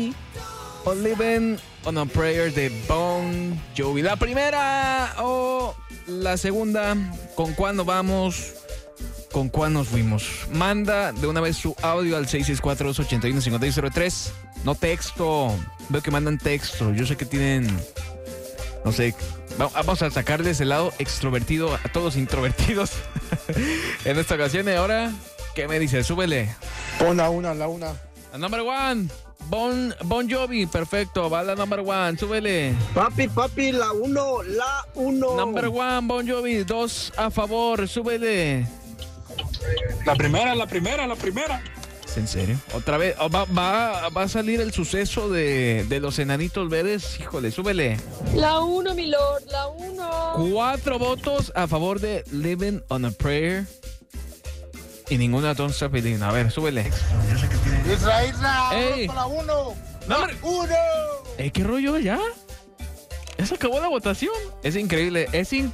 o Living on a Prayer de Bon Jovi. ¿La primera o la segunda? ¿Con cuál nos vamos? ¿Con cuál nos fuimos? Manda de una vez su audio al 664-281-5603. No texto. Veo que mandan texto. Yo sé que tienen... No sé. Vamos a sacarles el lado extrovertido a todos introvertidos en esta ocasión. Y ahora, ¿qué me dice? Súbele. Pon la una. La number one. Bon Jovi, perfecto. Va la number one, súbele. Papi, la uno. Number one, Bon Jovi, 2 a favor, súbele. La primera. ¿Es en serio? ¿Otra vez? ¿Va a salir el suceso de los enanitos verdes? Híjole, súbele. La 1, mi lord, la 1. 4 votos a favor de Living on a Prayer. Y ninguna Don't Stop Believing. A ver, súbele. Israel, ¡Ey! con la uno. ¡Number 1. ¿Qué rollo ya? ¿Ya se acabó la votación? Es increíble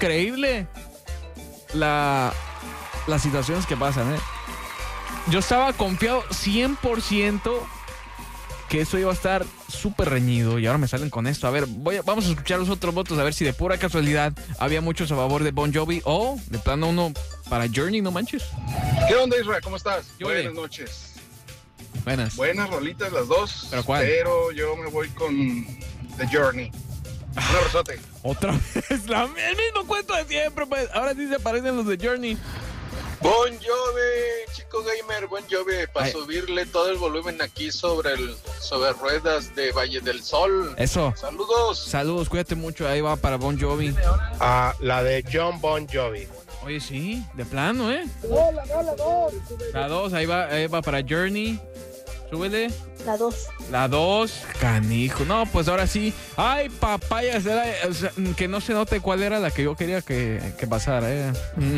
las situaciones que pasan, ¿eh? Yo estaba confiado 100% que eso iba a estar súper reñido y ahora me salen con esto. A ver, vamos a escuchar los otros votos a ver si de pura casualidad había muchos a favor de Bon Jovi o de plano uno para Journey, no manches. ¿Qué onda, Israel? ¿Cómo estás? Johnny. Buenas noches. Buenas Rolitas las dos. ¿Pero cuál? Pero yo me voy con The Journey. Un abrazote. Otra vez, el mismo cuento de siempre, pues. Ahora sí se aparecen los de Journey. Bon Jovi, chico gamer, Bon Jovi, para subirle todo el volumen aquí sobre ruedas de Valle del Sol. Eso. Saludos, cuídate mucho, ahí va para Bon Jovi. La de John Bon Jovi. Oye, sí, de plano, ¿eh? La 2, ahí va para Journey. Súbele. La 2. Canijo. No, pues ahora sí. Ay, papaya, o sea, que no se note cuál era la que yo quería que pasara, ¿eh?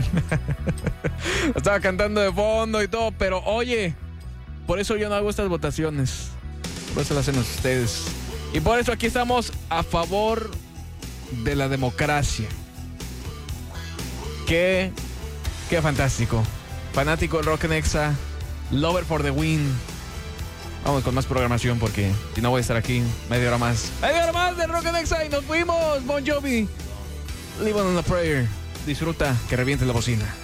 Estaba cantando de fondo y todo, pero oye, por eso yo no hago estas votaciones. Por eso lo hacen ustedes. Y por eso aquí estamos a favor de la democracia. Qué fantástico. Fanático del Rock Nexa, Lover for the Win. Vamos con más programación porque si no voy a estar aquí media hora más. Media hora más de Rock Nexa y nos fuimos. Bon Jovi, Live on a Prayer. Disfruta, que reviente la bocina.